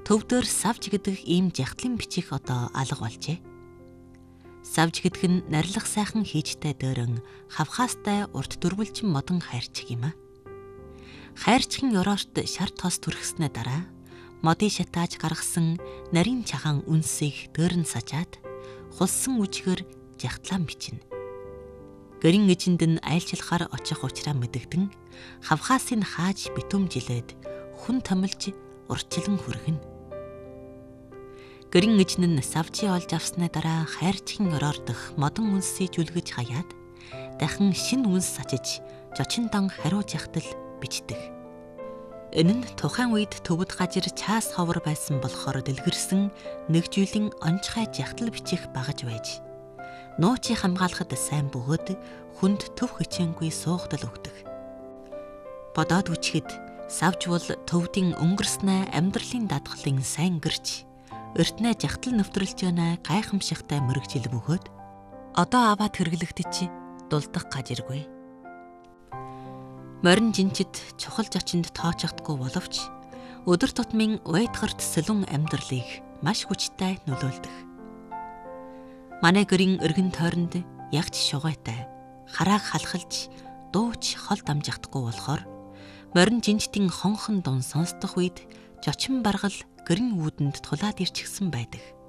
Төвдөр савж гэдэг ийм жагтлын бичих одоо алга болжээ. Савж гэдэг нь нарилах сайхан хийжтэй дөөрөн хавхаастай урт дөрвөлжин модон хайрчиг юм а. Хайрчгийн ёроорт шар тос түрхснээ дараа модын шатааж гаргасан нарийн чагаан үнсийг дөөрн сажаад хулсан үжигээр жагтлаан бичнэ. Гэрийн эжинд нь айлчлахаар очих учраа мэдэгдэн хавхаасыг хааж битүүмжилээд хүн томилж урчлан хүргэнэ. Гэрийн эжин нь савжи олж авсны дараа хайрчгийн ёроордох модон үнсийг жүлгэж хаяад дахин шинэ үнс сажиж жочин дон хариу жагтал бичдэг. Энэ нь тухайн үед төвд гажир чаас ховор байсан болохоор дэлгэрсэн нэг жилийн онцгой жагтал бичих багаж байж нуучийг хамгаалахад сайн бөгөөд хүнд төв хичээнгүй суугдал өгдөг. Бодоод үчихэд савж бол төвдийн өнгөрснөө амьдралын дадгалын сайн гэрч өртнөө жагтал нэвтрүүлж байна гайхамшигтай мөрөгжил бөгөөд одоо аваад хэрэглэгдэж дулдах гажиргүй. Морин жинчид чухал зочинд тооцохдгүй боловч өдөр тутмын уйдгарт сэлүн амьдралыг маш хүчтэй нөлөөлдөг. Манай гэрийн өргөн тойронд ягч шугайтай харааг халахалж дууч хол дамжахдаггүй болохоор морин жинчдийн хонхон дун сонсдох үед жочин баргал гэрийн үүдэнд тулаад ирчихсэн байдаг.